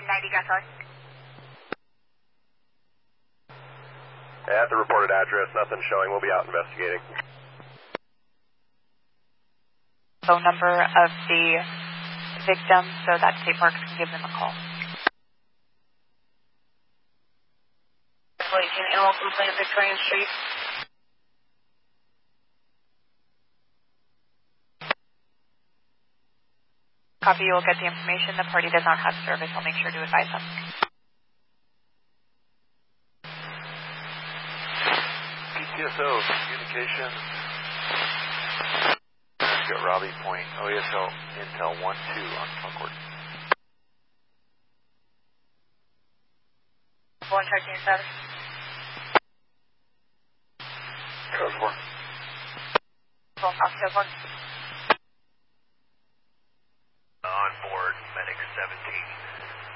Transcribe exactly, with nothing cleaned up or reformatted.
ninety Gasoil. At the reported address, nothing showing. We'll be out investigating. Phone number of the victim so that State Parks can give them a call. eighteen Animal Complaint, Victorian Street. Copy, you will get the information. The party does not have service. I'll make sure to advise them. P T S O, communication. We've got Robbie Point, O E S L Intel one two on Concord. One checking status. Code four. Phone off, so one.